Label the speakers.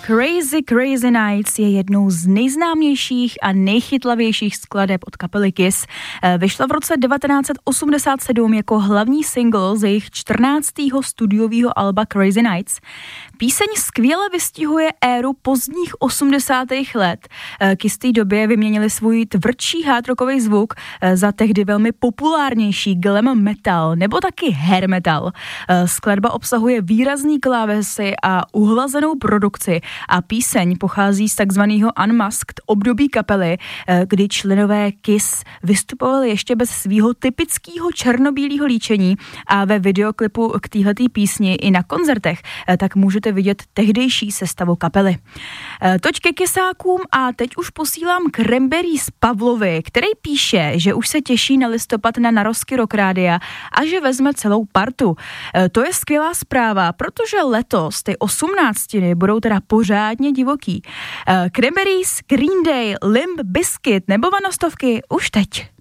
Speaker 1: Crazy Crazy Nights je jednou z nejznámějších a nejchytlavějších skladeb od kapely Kiss. Vyšla v roce 1987 jako hlavní single z jejich 14. studiového alba Crazy Nights. Píseň skvěle vystihuje éru pozdních 80. let. Kiss té době vyměnili svůj tvrdší hard rockový zvuk za tehdy velmi populárnější glam metal nebo taky hair metal. Skladba obsahuje výrazný klávesy a uhlazenou produkci a píseň pochází z takzvaného unmasked období kapely, kdy členové Kiss vystupovali ještě bez svého typického černobílého líčení a ve videoklipu k téhletý písni i na koncertech tak můžete vidět tehdejší sestavu kapely. Toť ke Kissákům a teď už posílám Cranberries Pavlovi, který píše, že už se těší na listopad na narozky Rock Rádia a že vezme celou partu. To je skvělá zpráva, protože letos ty 18 budou teda pořádně divoký. Cranberries, Green Day, Limp Bizkit nebo Vanostovky už teď.